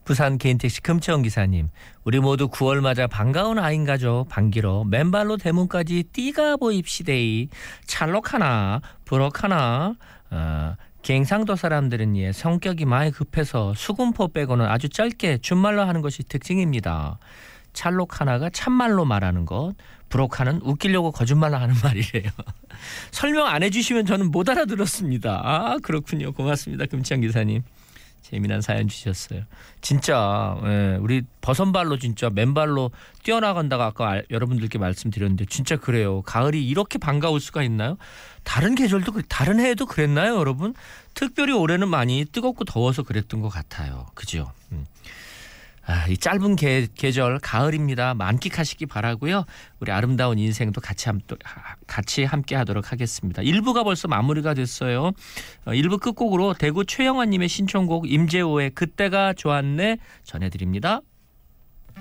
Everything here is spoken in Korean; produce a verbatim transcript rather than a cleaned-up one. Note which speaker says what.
Speaker 1: 부산 개인택시 금채원 기사님, 우리 모두 구월 맞아 반가운 아인가죠. 반기로 맨발로 대문까지 띠가 보입시데이. 찰록하나 부럭하나. 어, 갱상도 사람들은 예, 성격이 많이 급해서 수군포 빼고는 아주 짧게 준말로 하는 것이 특징입니다. 찰록하나가 참말로 말하는 것, 부럭하는 웃기려고 거짓말로 하는 말이래요. 설명 안 해주시면 저는 못 알아들었습니다. 아, 그렇군요. 고맙습니다. 금치한 기사님. 재미난 사연 주셨어요. 진짜 예, 우리 버선발로 진짜 맨발로 뛰어나간다고 아까 알, 여러분들께 말씀드렸는데 진짜 그래요. 가을이 이렇게 반가울 수가 있나요? 다른 계절도 다른 해에도 그랬나요, 여러분? 특별히 올해는 많이 뜨겁고 더워서 그랬던 것 같아요. 그죠? 음. 아, 이 짧은 계, 계절 가을입니다. 만끽하시기 바라고요. 우리 아름다운 인생도 같이, 함, 같이 함께 하도록 하겠습니다. 일 부가 벌써 마무리가 됐어요. 어, 일 부 끝곡으로 대구 최영환님의 신청곡 임재호의 그때가 좋았네 전해드립니다.